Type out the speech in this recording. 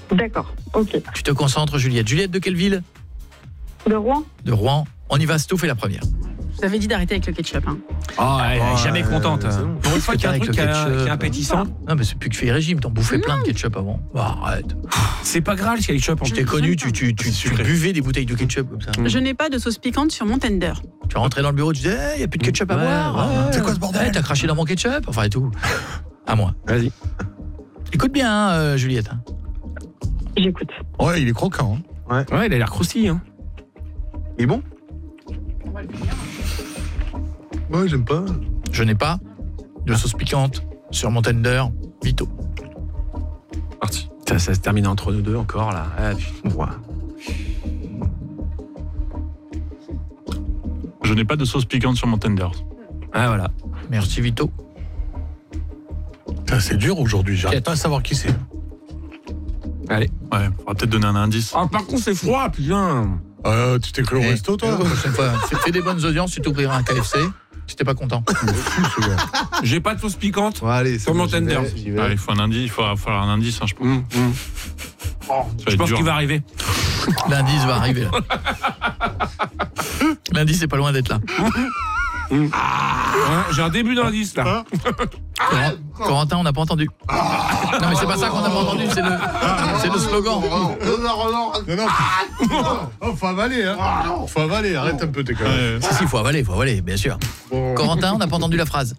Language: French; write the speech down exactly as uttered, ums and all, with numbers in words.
D'accord, ok. Tu te concentres, Juliette. Juliette, de quelle ville? De Rouen? De Rouen. On y va, Stouff est la première. Je vous avais dit d'arrêter avec le ketchup. Hein. Oh, elle est Oh, jamais ouais, contente. c'est bon. Pour une fois qu'il y a un Avec truc le qui a- ketchup. qui est appétissant. Non, mais c'est plus que fait régime. T'en bouffais plein de ketchup avant. Bah, arrête. C'est pas grave le ketchup. Je t'ai connu, tu, tu, tu, tu buvais des bouteilles de ketchup comme ça. Je n'ai pas de sauce piquante sur mon tender. Tu rentrais dans le bureau, tu disais, il hey, n'y a plus de ketchup à Ouais, boire. ouais, Ouais. C'est quoi ce bordel? Hey, t'as craché dans mon ketchup. Enfin, et tout. À moi. Vas-y. Écoute bien, hein, euh, Juliette. J'écoute. Ouais, il est croquant. Hein. Ouais, il a l'air croustillant. Hein. Il est bon? Ouais, j'aime pas. Je n'ai pas de sauce piquante sur mon tender. Vito. Parti. Ça, ça se termine entre nous deux encore là. Ah, putain. Ouais. Je n'ai pas de sauce piquante sur mon tender. Ah voilà. Merci, Vito. Putain, c'est dur aujourd'hui, j'arrive pas à savoir qui c'est. Allez. Ouais, faudra peut-être donner un indice. Ah, par contre, c'est froid, putain. Euh, tu t'es cru au Eh, resto, toi? la prochaine fois, fais, fais des bonnes audiences, tu t'ouvriras un K F C. Si t'es pas content. Fou, ce gars. J'ai pas de sauce piquante. Bon, allez, c'est Sur mon bon, j'y vais, tender. j'y vais. Ah, il faut un indice, il faut falloir un indice, hein, je pense. Mmh, mmh. Ça va Je être pense dur. qu'il va arriver. L'indice va arriver là. L'indice est pas loin d'être là. Ouais, j'ai un début d'indice là. Coren- Corentin, on n'a pas entendu. Non mais c'est pas ça qu'on n'a pas entendu, c'est le, c'est le slogan. Non, non, oh, faut avaler, hein. Faut avaler, arrête un peu tes conneries. Ouais. Si, si, faut avaler, faut avaler, bien sûr. Corentin, on n'a pas entendu la phrase.